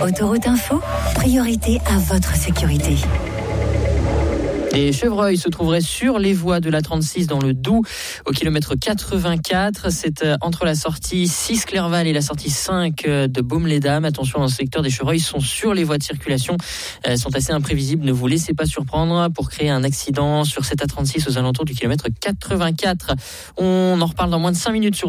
Autoroute Info, priorité à votre sécurité. Les chevreuils se trouveraient sur les voies de la 36 dans le Doubs, au kilomètre 84. C'est entre la sortie 6 Clerval et la sortie 5 de Baume-les-Dames. Attention, dans ce secteur, des chevreuils sont sur les voies de circulation, sont assez imprévisibles. Ne vous laissez pas surprendre pour créer un accident sur cette A36 aux alentours du kilomètre 84. On en reparle dans moins de 5 minutes sur